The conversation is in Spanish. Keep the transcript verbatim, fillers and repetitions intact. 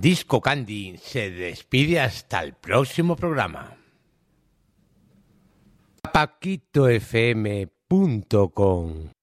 Disco Candy se despide hasta el próximo programa. paquito f m punto com